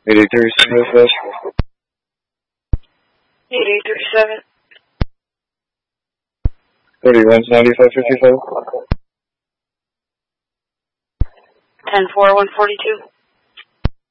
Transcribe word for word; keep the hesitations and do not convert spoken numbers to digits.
eight eight three C S S. eight eight three seven. thirty-one ninety-five fifty-five. ten four one forty-two.